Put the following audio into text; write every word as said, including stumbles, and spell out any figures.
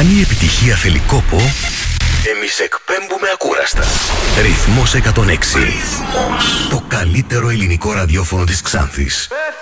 Αν η επιτυχία θέλει κόπο, εμείς εκπέμπουμε ακούραστα. Ρυθμός εκατόν έξι. Ρυθμός. Το καλύτερο ελληνικό ραδιόφωνο της Ξάνθης.